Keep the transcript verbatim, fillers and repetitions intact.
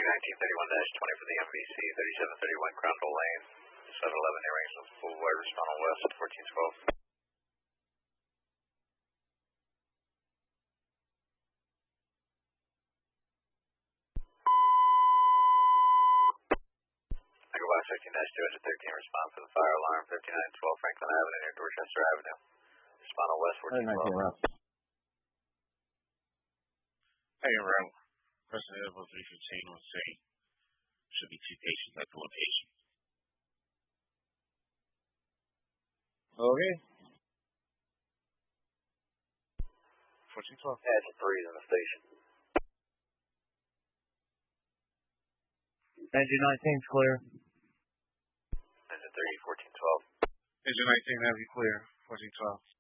nineteen thirty-one dash twenty for the M V C, thirty-seven thirty-one Crondell Lane, seven eleven Airings Boulevard, respond on west, fourteen twelve. Megawatt fifteen dash two thirteen, respond for the fire alarm, fifty-nine twelve Franklin Avenue near Dorchester Avenue. Respond on west, fourteen twelve. Hey, around President Level three fifteen will say should be two patients at the location. Okay. fourteen twelve. Add three in the station. Engine nineteen's clear. Engine three, fourteen twelve. Engine nineteen, have you clear, fourteen twelve.